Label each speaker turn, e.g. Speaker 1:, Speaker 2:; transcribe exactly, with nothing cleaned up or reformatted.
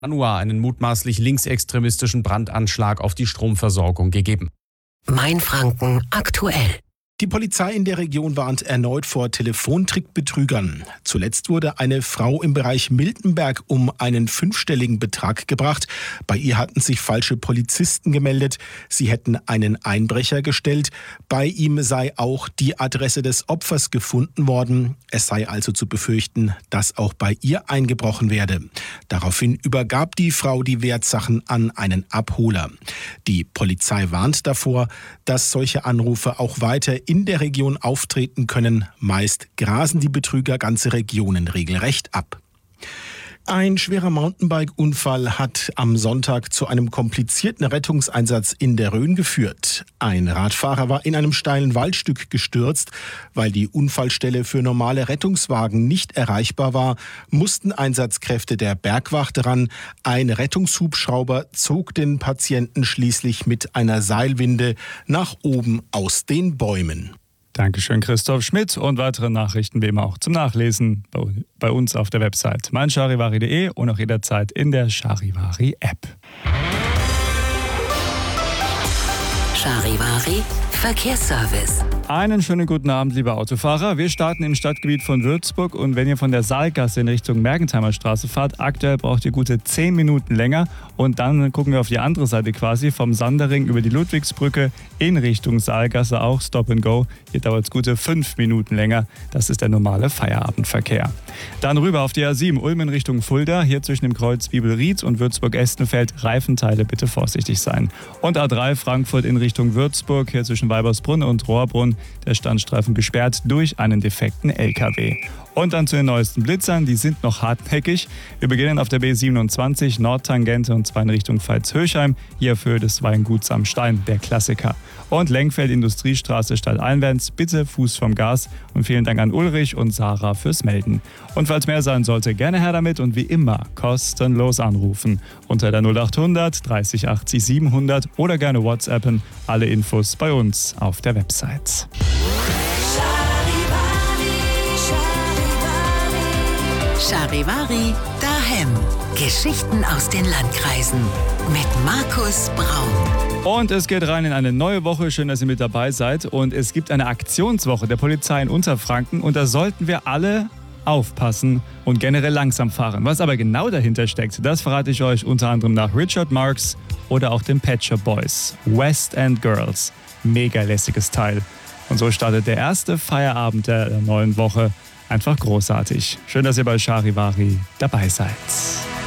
Speaker 1: Januar einen mutmaßlich linksextremistischen Brandanschlag auf die Stromversorgung gegeben.
Speaker 2: Mainfranken aktuell.
Speaker 3: Die Polizei in der Region warnt erneut vor Telefontrickbetrügern. Zuletzt wurde eine Frau im Bereich Miltenberg um einen fünfstelligen Betrag gebracht. Bei ihr hatten sich falsche Polizisten gemeldet. Sie hätten einen Einbrecher gestellt. Bei ihm sei auch die Adresse des Opfers gefunden worden. Es sei also zu befürchten, dass auch bei ihr eingebrochen werde. Daraufhin übergab die Frau die Wertsachen an einen Abholer. Die Polizei warnt davor, dass solche Anrufe auch weiter in der Region auftreten können. Meist grasen die Betrüger ganze Regionen regelrecht ab. Ein schwerer Mountainbike-Unfall hat am Sonntag zu einem komplizierten Rettungseinsatz in der Rhön geführt. Ein Radfahrer war in einem steilen Waldstück gestürzt. Weil die Unfallstelle für normale Rettungswagen nicht erreichbar war, mussten Einsatzkräfte der Bergwacht ran. Ein Rettungshubschrauber zog den Patienten schließlich mit einer Seilwinde nach oben aus den Bäumen.
Speaker 4: Dankeschön, Christoph Schmidt. Und weitere Nachrichten wie immer auch zum Nachlesen bei uns auf der Website meincharivari punkt de und auch jederzeit in der Charivari-App.
Speaker 2: Charivari Verkehrsservice.
Speaker 4: Einen schönen guten Abend, liebe Autofahrer. Wir starten im Stadtgebiet von Würzburg und wenn ihr von der Saalgasse in Richtung Mergentheimer Straße fahrt, aktuell braucht ihr gute zehn Minuten länger und dann gucken wir auf die andere Seite quasi vom Sandering über die Ludwigsbrücke in Richtung Saalgasse auch Stop and Go. Hier dauert es gute fünf Minuten länger. Das ist der normale Feierabendverkehr. Dann rüber auf die A sieben Ulm in Richtung Fulda. Hier zwischen dem Kreuz Bibelried und Würzburg-Estenfeld Reifenteile bitte vorsichtig sein. Und A drei Frankfurt in Richtung Würzburg. Hier zwischen Weibersbrunn und Rohrbrunn der Standstreifen gesperrt durch einen defekten L K W. Und dann zu den neuesten Blitzern, die sind noch hartnäckig. Wir beginnen auf der B siebenundzwanzig Nordtangente und zwar in Richtung Pfalz-Höchheim. Hier auf Höhe des Weinguts am Stein, der Klassiker. Und Lenkfeld Industriestraße stadteinwärts, bitte Fuß vom Gas. Und vielen Dank an Ulrich und Sarah fürs Melden. Und falls mehr sein sollte, gerne her damit und wie immer kostenlos anrufen. Unter der null acht hundert dreißig achtzig siebenhundert oder gerne WhatsAppen. Alle Infos bei uns auf der Website.
Speaker 2: Charivari daheim. Geschichten aus den Landkreisen mit Markus Braun.
Speaker 4: Und es geht rein in eine neue Woche. Schön, dass ihr mit dabei seid. Und es gibt eine Aktionswoche der Polizei in Unterfranken. Und da sollten wir alle aufpassen und generell langsam fahren. Was aber genau dahinter steckt, das verrate ich euch unter anderem nach Richard Marx oder auch den Pet Shop Boys. West End Girls. Mega lässiges Teil. Und so startet der erste Feierabend der neuen Woche. Einfach großartig. Schön, dass ihr bei Charivari dabei seid.